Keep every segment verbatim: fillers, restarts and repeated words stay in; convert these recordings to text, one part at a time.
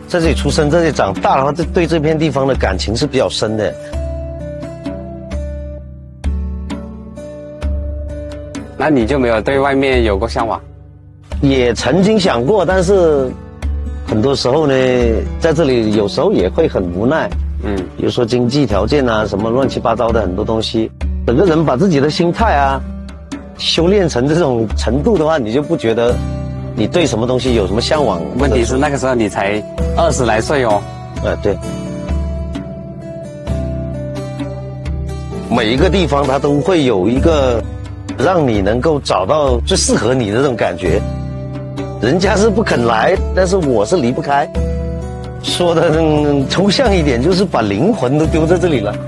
在这里出生，在这里长大的话，这对这片地方的感情是比较深的。 那你就没有对外面有过向往？ 也曾经想过，但是很多时候呢，在这里有时候也会很无奈。嗯，比如说经济条件啊，什么乱七八糟的很多东西，整个人把自己的心态啊修炼成这种程度的话，你就不觉得你对什么东西有什么向往。 问题是那个时候你才二十来岁哦。 呃，对。每一个地方它都会有一个让你能够找到最适合你的这种感觉。人家是不肯来，但是我是离不开。说的嗯抽象一点，就是把灵魂都丢在这里了。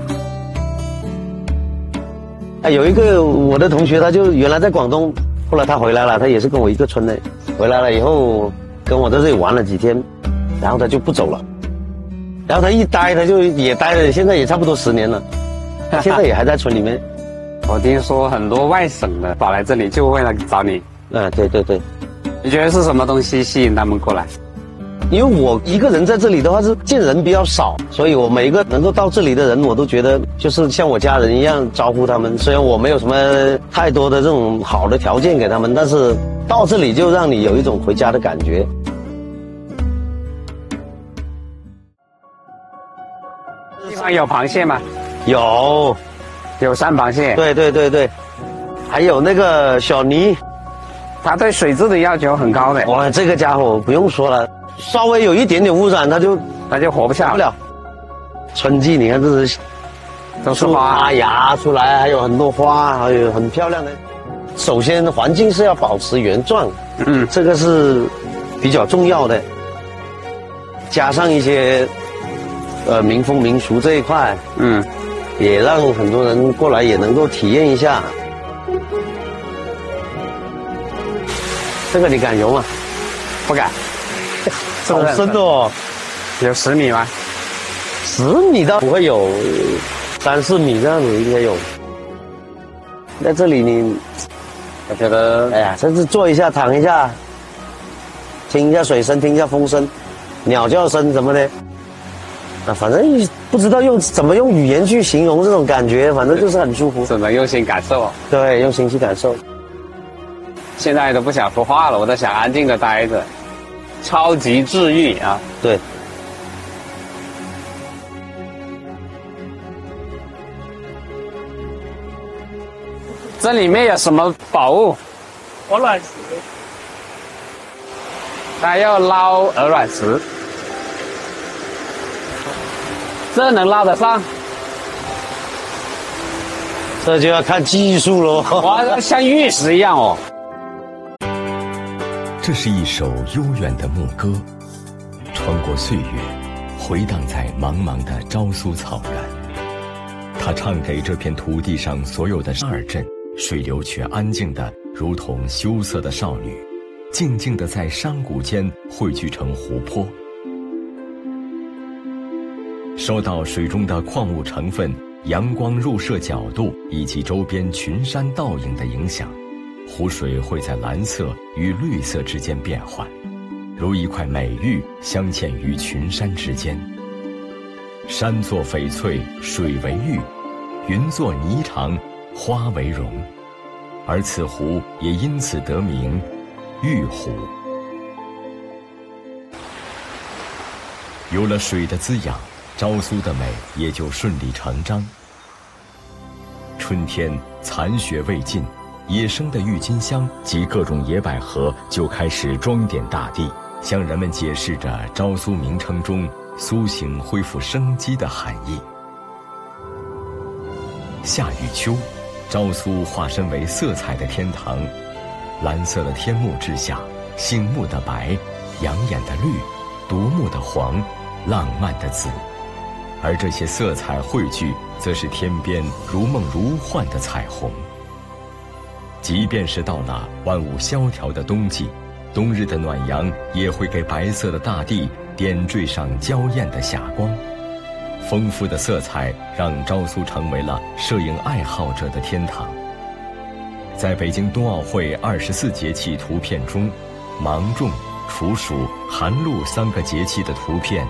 哎，有一个我的同学，他就原来在广东，后来他回来了，他也是跟我一个村的，回来了以后跟我在这里玩了几天，然后他就不走了，然后他一待他就也待了，现在也差不多十年了，现在也还在村里面。 我听说很多外省的跑来这里就为了找你。 啊，对对对。 你觉得是什么东西吸引他们过来？ 因为我一个人在这里的话是见人比较少，所以我每一个能够到这里的人，我都觉得就是像我家人一样招呼他们。虽然我没有什么太多的这种好的条件给他们，但是到这里就让你有一种回家的感觉。 地方有螃蟹吗？ 有， 有山螃蟹。 对对对对，还有那个小泥， 它对水质的要求很高的。 哇，这个家伙不用说了。稍微有一点点污染，它就它就活不下不了。春季你看这是都是花发芽出来，还有很多花，还有很漂亮的。首先环境是要保持原状，嗯，这个是比较重要的。加上一些呃民风民俗这一块，嗯，也让很多人过来也能够体验一下。这个你敢游吗？ 不敢。 好深哦， 有十米吗？ 十米倒不会有，三四米这样子应该有。在这里你，我觉得，哎呀，甚至坐一下、躺一下，听一下水声，听一下风声，鸟叫声什么的，啊，反正不知道用怎么用语言去形容这种感觉，反正就是很舒服。 只能用心感受。 对，用心去感受。 现在都不想说话了，我都想安静的待着。超级治愈啊！ 对， 这里面有什么宝物？ 鹅卵石。 他要捞鹅卵石，这能捞得上？ 这就要看技术喽。 哇，像玉石一样哦。 这是一首悠远的牧歌，穿过岁月，回荡在茫茫的昭苏草原。它唱给这片土地上所有的沙尔镇，水流却安静的如同羞涩的少女，静静地在山谷间汇聚成湖泊。受到水中的矿物成分、阳光入射角度以及周边群山倒影的影响，湖水会在蓝色与绿色之间变换，如一块美玉镶嵌于群山之间。山作翡翠，水为玉，云作霓裳，花为荣，而此湖也因此得名玉湖。有了水的滋养，昭苏的美也就顺理成章。春天残雪未尽，野生的郁金香及各种野百合就开始装点大地，向人们解释着昭苏名称中苏醒恢复生机的含义。夏与秋，昭苏化身为色彩的天堂，蓝色的天幕之下，醒目的白，养眼的绿，夺目的黄，浪漫的紫，而这些色彩汇聚，则是天边如梦如幻的彩虹。即便是到了万物萧条的冬季，冬日的暖阳也会给白色的大地点缀上娇艳的霞光。丰富的色彩让昭苏成为了摄影爱好者的天堂。在北京冬奥会二十四节气图片中，芒种、 处暑、寒露三个节气的图片